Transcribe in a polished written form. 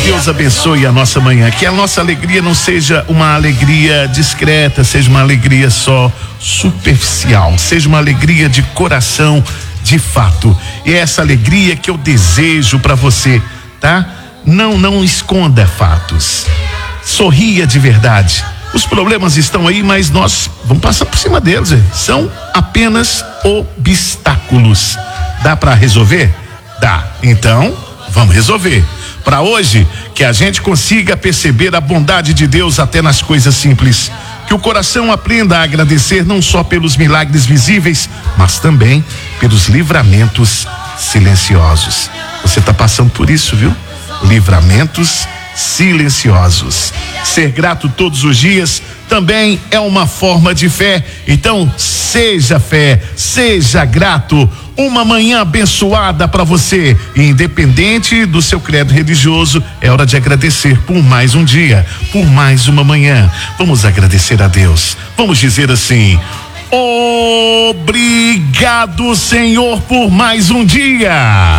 Deus abençoe a nossa manhã, que a nossa alegria não seja uma alegria discreta, seja uma alegria só superficial, seja uma alegria de coração, de fato. E é essa alegria que eu desejo para você, tá? Não esconda fatos. Sorria de verdade. Os problemas estão aí, mas nós vamos passar por cima deles. São apenas obstáculos. Dá para resolver? Dá. Então, vamos resolver. Para hoje, que a gente consiga perceber a bondade de Deus até nas coisas simples. Que o coração aprenda a agradecer não só pelos milagres visíveis, mas também pelos livramentos silenciosos. Você está passando por isso, viu? Livramentos silenciosos. Ser grato todos os dias também é uma forma de fé. Então, seja fé, seja grato. Uma manhã abençoada para você. E independente do seu credo religioso, é hora de agradecer por mais um dia, por mais uma manhã. Vamos agradecer a Deus. Vamos dizer assim: obrigado, Senhor, por mais um dia.